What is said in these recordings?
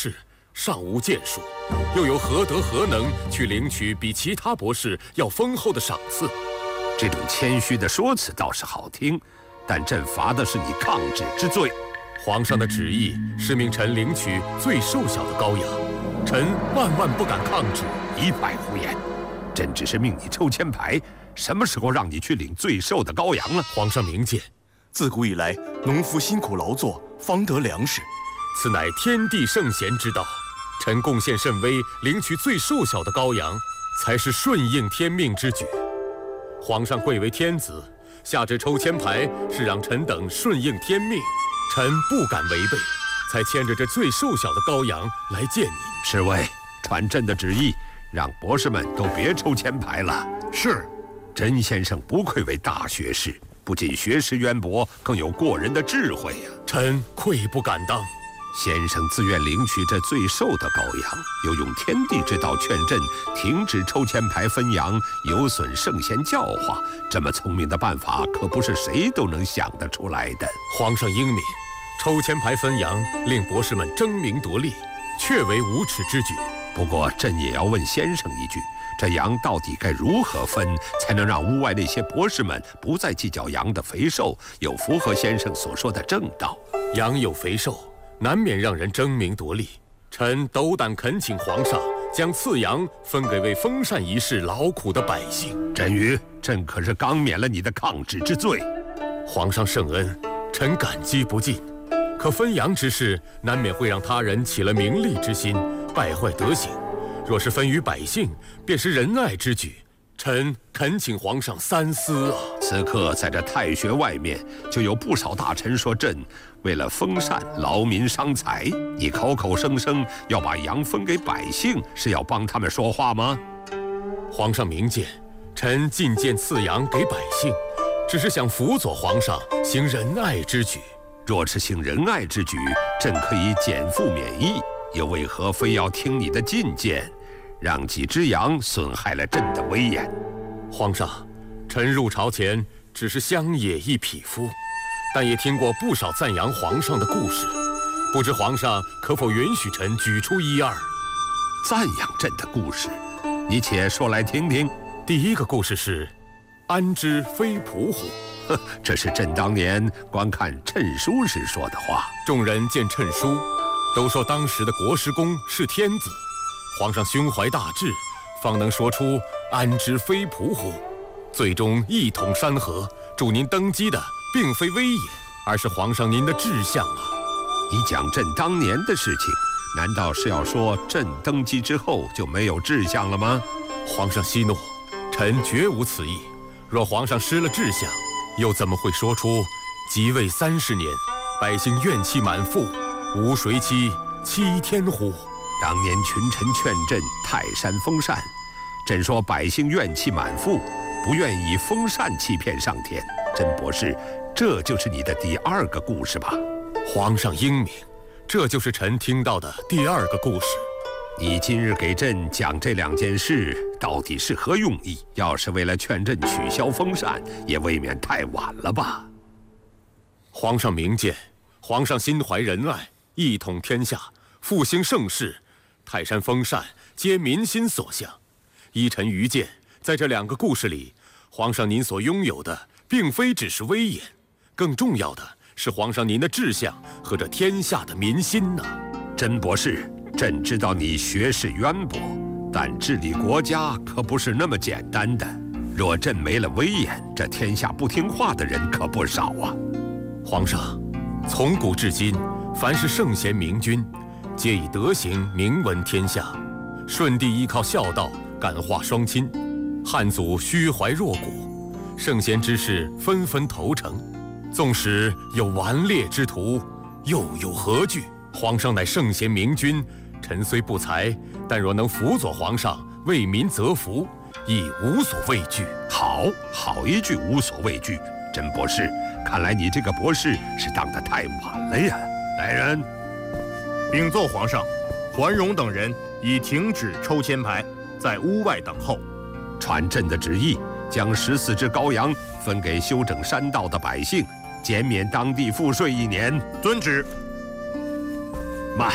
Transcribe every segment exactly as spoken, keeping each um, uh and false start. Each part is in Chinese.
士，尚无建树，又有何德何能去领取比其他博士要丰厚的赏赐？ 这种谦虚的说辞倒是好听，但朕罚的是你抗旨之罪。 皇上的旨意是命臣领取最瘦小的羔羊，臣万万不敢抗旨。 一派胡言！朕只是命你抽签牌，什么时候让你去领最瘦的羔羊了？ 皇上明鉴， 自古以来，农夫辛苦劳作，方得粮食， 此乃天地圣贤之道。臣贡献甚微，领取最瘦小的羔羊，才是顺应天命之举。皇上贵为天子，下旨抽签牌是让臣等顺应天命，臣不敢违背，才牵着这最瘦小的羔羊来见您。 侍卫，传朕的旨意，让博士们都别抽签牌了。 是。 甄先生不愧为大学士，不仅学识渊博，更有过人的智慧呀、啊。 臣愧不敢当。 先生自愿领取这最瘦的羔羊，又用天地之道劝朕停止抽签牌分羊，有损圣贤教化。这么聪明的办法，可不是谁都能想得出来的。 皇上英明，抽签牌分羊，令博士们争名夺利，确为无耻之举。 不过朕也要问先生一句，这羊到底该如何分，才能让屋外那些博士们不再计较羊的肥瘦，又符合先生所说的正道？ 羊有肥瘦，难免让人争名夺利。臣斗胆恳请皇上将赐羊分给为封禅一事劳苦的百姓。 甄瑜，朕可是刚免了你的抗旨之罪。 皇上圣恩，臣感激不尽。可分羊之事，难免会让他人起了名利之心，败坏德行。若是分于百姓，便是仁爱之举。臣恳请皇上三思啊！ 此刻在这太学外面，就有不少大臣说朕为了封禅劳民伤财。你口口声声要把羊分给百姓，是要帮他们说话吗？ 皇上明鉴，臣进谏赐羊给百姓，只是想辅佐皇上行仁爱之举。 若是行仁爱之举，朕可以减负免役，又为何非要听你的进谏？让几只羊损害了朕的威严。 皇上，臣入朝前只是乡野一匹夫，但也听过不少赞扬皇上的故事，不知皇上可否允许臣举出一二？ 赞扬朕的故事，你且说来听听。 第一个故事是安知非仆乎？ 呵，这是朕当年观看谶书时说的话。 众人见谶书，都说当时的国师公是天子。皇上胸怀大志，方能说出安知非仆乎？最终一统山河，助您登基的并非威严，而是皇上您的志向啊！ 你讲朕当年的事情，难道是要说朕登基之后就没有志向了吗？ 皇上息怒，臣绝无此意。若皇上失了志向，又怎么会说出即位三十年，百姓怨气满腹，无谁欺欺天乎？ 当年群臣劝朕泰山封禅，朕说百姓怨气满腹，不愿以封禅欺骗上天。甄博士，这就是你的第二个故事吧？ 皇上英明，这就是臣听到的第二个故事。 你今日给朕讲这两件事，到底是何用意？要是为了劝朕取消封禅，也未免太晚了吧？ 皇上明鉴，皇上心怀仁爱，一统天下，复兴盛世，泰山封禅皆民心所向。依臣愚见，在这两个故事里，皇上您所拥有的并非只是威严，更重要的是皇上您的志向和这天下的民心呐、啊。 甄博士，朕知道你学识渊博，但治理国家可不是那么简单的。若朕没了威严，这天下不听话的人可不少啊。 皇上，从古至今，凡是圣贤明君，皆以德行名闻天下。舜帝依靠孝道感化双亲，汉祖虚怀弱骨，圣贤之士纷纷投诚。纵使有顽劣之徒，又有何惧？皇上乃圣贤明君，臣虽不才，但若能辅佐皇上，为民则福，亦无所畏惧。 好，好一句无所畏惧。甄博士，看来你这个博士是当得太晚了呀。来人， 禀奏皇上，桓荣等人已停止抽签牌，在屋外等候。 传朕的旨意，将十四只羔羊分给修整山道的百姓，减免当地赋税一年。 遵旨。 慢，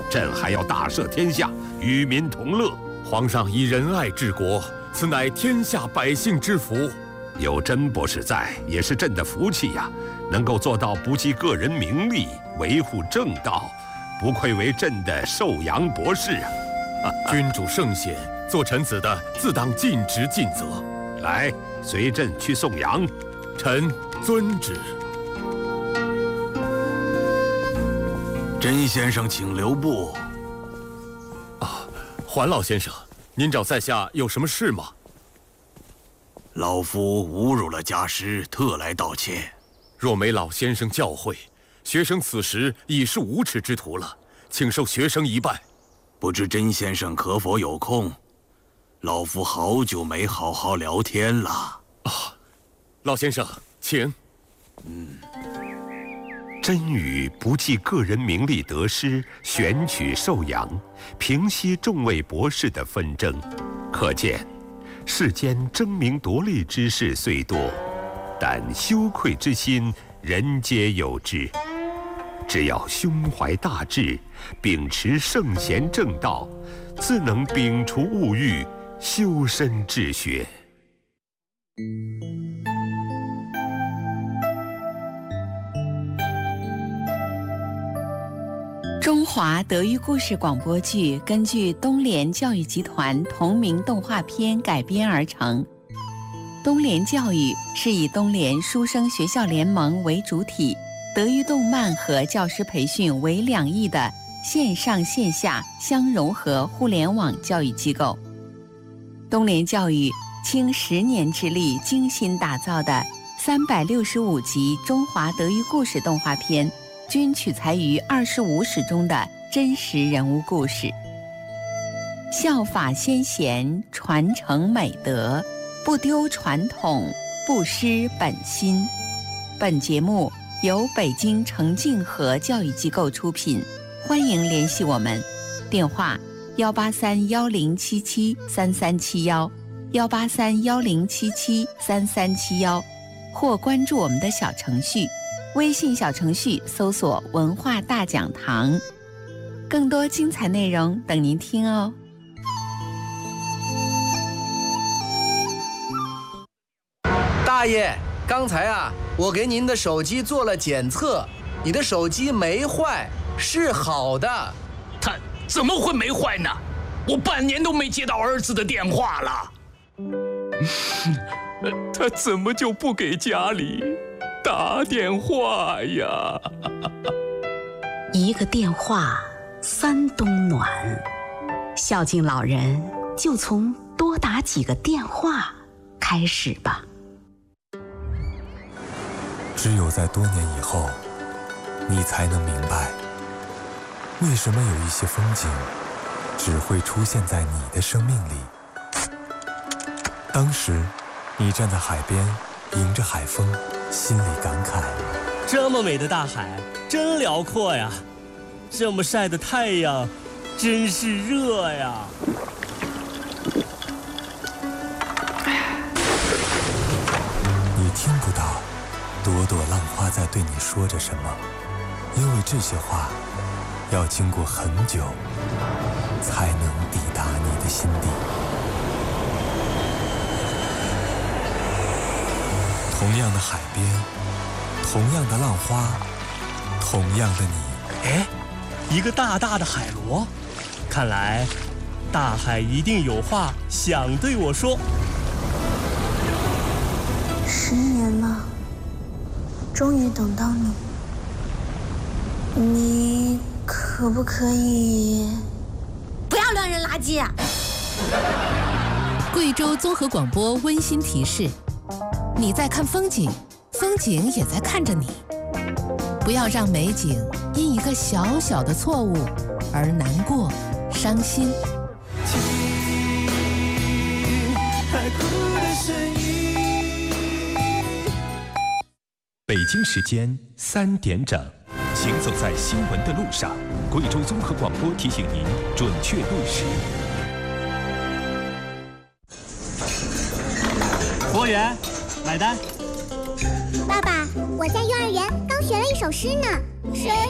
朕还要大赦天下，与民同乐。 皇上以仁爱治国，此乃天下百姓之福。 有甄博士在，也是朕的福气呀！能够做到不计个人名利，维护正道，不愧为朕的寿阳博士啊！ 君主圣贤，做臣子的自当尽职尽责。 来，随朕去送羊。 臣遵旨。 甄先生，请留步。 啊，桓老先生，您找在下有什么事吗？ 老夫侮辱了家师，特来道歉。 若没老先生教诲，学生此时已是无耻之徒了，请受学生一拜。 不知甄先生可否有空？老夫好久没好好聊天了。 啊，老先生，请。 嗯。甄宇不计个人名利得失，选取寿阳，平息众位博士的纷争，可见世间争名夺利之事虽多，但羞愧之心人皆有之。只要胸怀大志，秉持圣贤正道，自能摒除物欲，修身治学。 中华德育故事广播剧根据东联教育集团同名动画片改编而成。东联教育是以东联书生学校联盟为主体，德育动漫和教师培训为两翼的线上线下相融合互联网教育机构。东联教育倾十年之力精心打造的三百六十五集中华德育故事动画片，均取材于二十五史中的真实人物故事，效法先贤，传承美德，不丢传统，不失本心。本节目由北京程静和教育机构出品，欢迎联系我们，电话幺八三幺零七七三三七幺，幺八三幺零七七三三七幺，或关注我们的小程序。微信小程序搜索“文化大讲堂”，更多精彩内容等您听哦。 大爷，刚才啊，我给您的手机做了检测，你的手机没坏，是好的。 他怎么会没坏呢？我半年都没接到儿子的电话了。 他怎么就不给家里打电话呀？ 一个电话，三冬暖。孝敬老人，就从多打几个电话开始吧。 只有在多年以后，你才能明白，为什么有一些风景只会出现在你的生命里。当时，你站在海边，迎着海风，心里感慨： 这么美的大海，真辽阔呀！这么晒的太阳，真是热呀！ 你听不到朵朵浪花在对你说着什么，因为这些话要经过很久，才能抵达你的心底。同样的海边，同样的浪花，同样的你。 哎，一个大大的海螺，看来大海一定有话想对我说。 十年了，终于等到你，你可不可以不要乱扔垃圾啊？ 贵州综合广播温馨提示：你在看风景，风景也在看着你。不要让美景因一个小小的错误而难过、伤心。 北京时间三点整，行走在新闻的路上，贵州综合广播提醒您准确对时。 服务员，买单。 爸爸，我在幼儿园刚学了一首诗呢。谁？